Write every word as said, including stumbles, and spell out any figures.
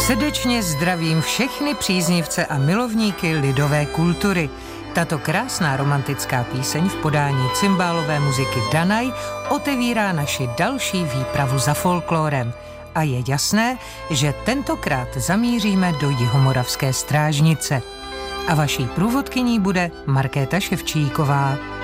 Srdečně zdravím všechny příznivce a milovníky lidové kultury. Tato krásná romantická píseň v podání cymbálové muziky Danaj otevírá naši další výpravu za folklórem. A je jasné, že tentokrát zamíříme do Jihomoravské Strážnice. A vaší průvodkyní bude Markéta Ševčíková.